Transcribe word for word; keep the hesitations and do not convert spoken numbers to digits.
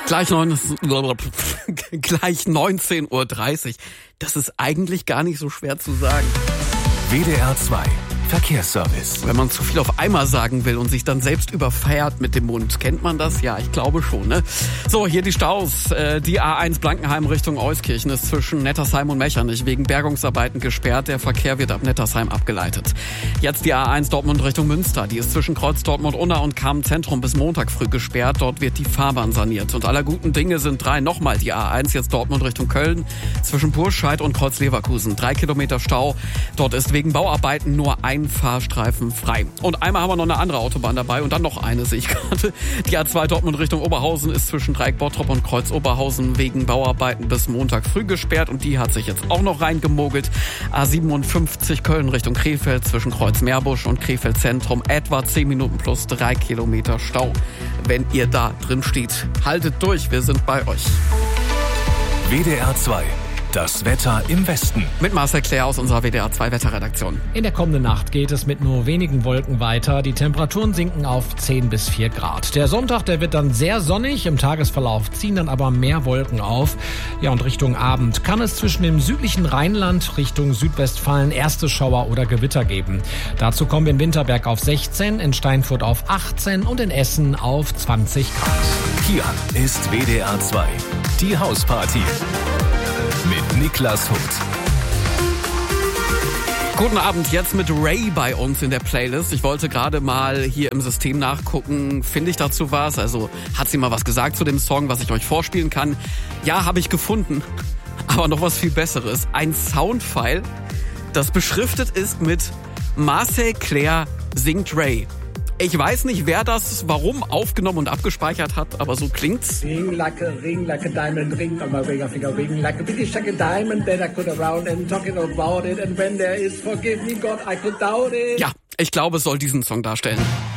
Gleich, neun, gleich neunzehn Uhr dreißig. Das ist eigentlich gar nicht so schwer zu sagen. W D R zwei Verkehrsservice. Wenn man zu viel auf einmal sagen will und sich dann selbst überfeiert mit dem Mund. Kennt man das? Ja, ich glaube schon, ne? So, hier die Staus. Die A eins Blankenheim Richtung Euskirchen ist zwischen Nettersheim und Mechernich wegen Bergungsarbeiten gesperrt. Der Verkehr wird ab Nettersheim abgeleitet. Jetzt die A eins Dortmund Richtung Münster. Die ist zwischen Kreuz Dortmund-Unna und Kamen-Zentrum bis Montag früh gesperrt. Dort wird die Fahrbahn saniert. Und aller guten Dinge sind drei. Nochmal die A eins, jetzt Dortmund Richtung Köln. Zwischen Purscheid und Kreuz Leverkusen. Drei Kilometer Stau. Dort ist wegen Bauarbeiten nur ein Fahrstreifen frei. Und einmal haben wir noch eine andere Autobahn dabei und dann noch eine, sehe ich gerade. Die A zwei Dortmund Richtung Oberhausen ist zwischen Dreieck Bottrop und Kreuz Oberhausen wegen Bauarbeiten bis Montag früh gesperrt und die hat sich jetzt auch noch reingemogelt. A siebenundfünfzig Köln Richtung Krefeld zwischen Kreuz Meerbusch und Krefeld Zentrum etwa zehn Minuten plus drei Kilometer Stau. Wenn ihr da drin steht, haltet durch, wir sind bei euch. W D R zwei. Das Wetter im Westen. Mit Marcel Claire aus unserer W D R zwei Wetterredaktion. In der kommenden Nacht geht es mit nur wenigen Wolken weiter. Die Temperaturen sinken auf zehn bis vier Grad. Der Sonntag, der wird dann sehr sonnig. Im Tagesverlauf ziehen dann aber mehr Wolken auf. Ja, und Richtung Abend kann es zwischen dem südlichen Rheinland Richtung Südwestfalen erste Schauer oder Gewitter geben. Dazu kommen wir in Winterberg auf sechzehn, in Steinfurt auf achtzehn und in Essen auf zwanzig Grad. Hier ist W D R zwei. Die Hausparty. Mit Niklas Huth. Guten Abend, jetzt mit Ray bei uns in der Playlist. Ich wollte gerade mal hier im System nachgucken, finde ich dazu was? Also hat sie mal was gesagt zu dem Song, was ich euch vorspielen kann? Ja, habe ich gefunden. Aber noch was viel Besseres. Ein Soundfile, das beschriftet ist mit Marcel Claire singt Ray. Ich weiß nicht, wer das warum aufgenommen und abgespeichert hat, aber so klingt's. Ring like a ring like a diamond ring on my ring, I think a ring like a bitty shack a diamond that I could around and talking about it and when there is forgive me God I could doubt it. Ja, ich glaube, es soll diesen Song darstellen.